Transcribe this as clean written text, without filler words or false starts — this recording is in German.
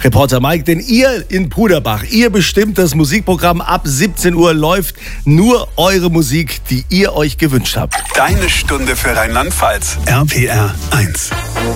Reporter Mike, denn ihr in Puderbach, ihr bestimmt das Musikprogramm. Ab 17 Uhr läuft nur eure Musik, die ihr euch gewünscht habt. Deine Stunde für Rheinland-Pfalz. RPR 1.